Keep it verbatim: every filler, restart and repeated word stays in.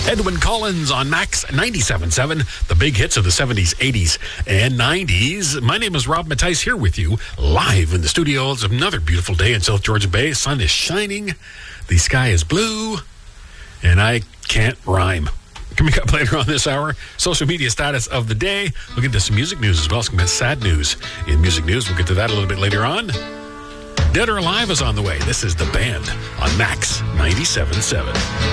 Edwin Collins on Max ninety-seven point seven, the big hits of the seventies, eighties, and nineties. My name is Rob Mattice here with you live in the studio. It's another beautiful day in South Georgia Bay. Sun is shining, the sky is blue, and I can't rhyme. Coming up later on this hour, social media status of the day. We'll get to some music news as well, some sad news in music news. We'll get to that a little bit later on. Dead or Alive is on the way. This is The Band on Max ninety-seven point seven.